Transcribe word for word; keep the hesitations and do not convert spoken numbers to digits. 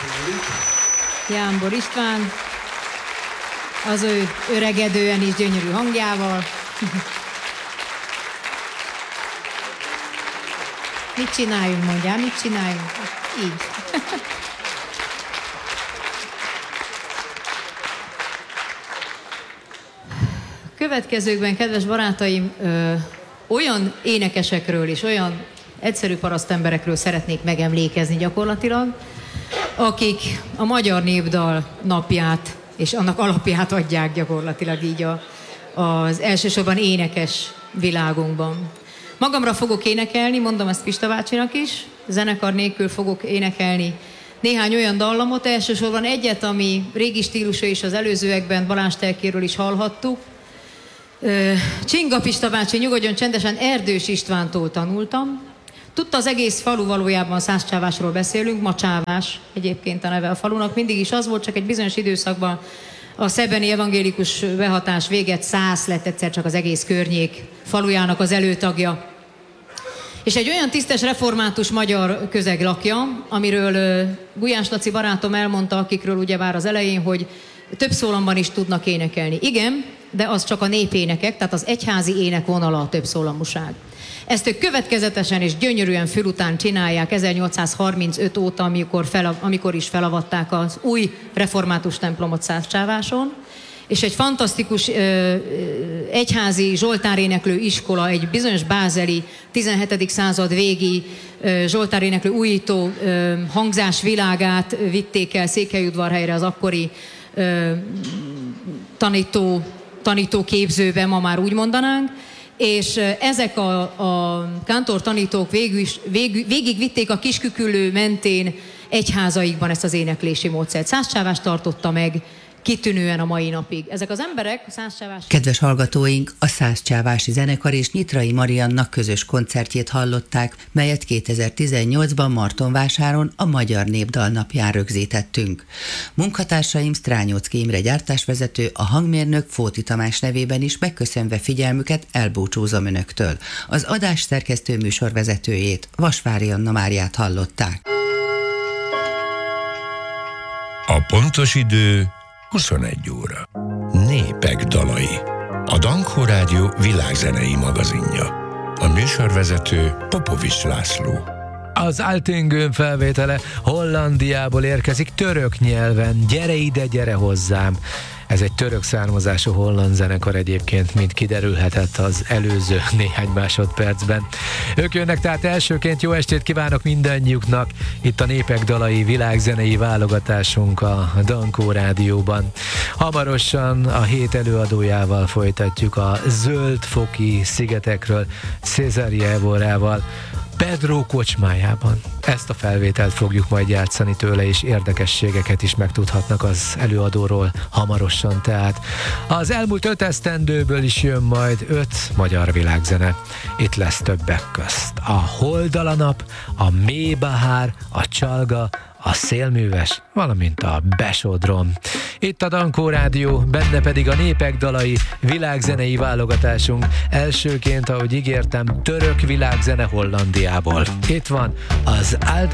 Jámbor István, az ő öregedően is gyönyörű hangjával. Mit csináljunk, mondjál, mit csináljunk? Így. Következőkben, kedves barátaim, ö, olyan énekesekről és olyan egyszerű parasztemberekről szeretnék megemlékezni gyakorlatilag, akik a Magyar Népdal napját és annak alapját adják gyakorlatilag így a, az elsősorban énekes világunkban. Magamra fogok énekelni, mondom ezt Pista bácsinak is, zenekar nélkül fogok énekelni néhány olyan dallamot, elsősorban egyet, ami régi stílusú és az előzőekben Balázs Telkéről is hallhattuk. Csinga Pista bácsi nyugodjon csendesen, Erdős Istvántól tanultam. Tudta az egész falu, valójában Szászcsávásról beszélünk, ma Csávás egyébként a neve a falunak, mindig is az volt, csak egy bizonyos időszakban a szebeni evangélikus behatás véget Szász lett egyszer csak az egész környék falujának az előtagja. És egy olyan tisztes református magyar közeg lakja, amiről uh, Gulyás Laci barátom elmondta, akikről ugyebár az elején, hogy több szólamban is tudnak énekelni. Igen, de az csak a népénekek, tehát az egyházi ének vonala a többszólamúság. Ezt ők következetesen és gyönyörűen fülután csinálják ezernyolcszázharmincöt óta, amikor, fel, amikor is felavatták az új református templomot Szászcsáváson, és egy fantasztikus ö, ö, egyházi zsoltáréneklő iskola, egy bizonyos bázeli tizenhetedik század végi ö, zsoltáréneklő újító ö, hangzás világát vitték el Székelyudvarhelyre az akkori ö, tanító, tanítóképzőbe, ma már úgy mondanánk, és ezek a, a kántor tanítók végül is, végül, végig vitték a Kisküküllő mentén egyházaikban ezt az éneklési módszert. Szászcsávás tartotta meg kitűnően a mai napig. Ezek az emberek, Szászcsávás... Kedves hallgatóink, a Szászcsávási Zenekar és Nyitrai Mariannak közös koncertjét hallották, melyet kétezer-tizennyolcban Martonvásáron a Magyar Népdal napján rögzítettünk. Munkatársaim Strányóczky Imre gyártásvezető, a hangmérnök Fóti Tamás nevében is megköszönve figyelmüket elbúcsúzom önöktől. Az adás szerkesztő műsorvezetőjét, Vasvári Anna Máriát hallották. A pontos idő huszonegy óra. Népek dalai. A Dankó Rádió világzenei magazinja. A műsorvezető Popovics László. Az Altingön felvétele Hollandiából érkezik török nyelven. Gyere ide, gyere hozzám. Ez egy török származású holland zenekar egyébként, mint kiderülhetett az előző néhány másodpercben. Ők jönnek tehát elsőként, jó estét kívánok mindannyiuknak, itt a Népek dalai világzenei válogatásunk a Dankó Rádióban. Hamarosan a hét előadójával folytatjuk a Zöld-foki szigetekről, Cézária Evorával, Pedro kocsmájában. Ezt a felvételt fogjuk majd játszani tőle, és érdekességeket is megtudhatnak az előadóról hamarosan. Tehát az elmúlt öt esztendőből is jön majd öt magyar világzene. Itt lesz többek közt a Holdalanap, a Mélybahár, a Csalga, a Szélműves, valamint a Besodrom. Itt a Dankó Rádió, benne pedig a Népek dalai világzenei válogatásunk. Elsőként, ahogy ígértem, török világzene Hollandiából. Itt van az Alt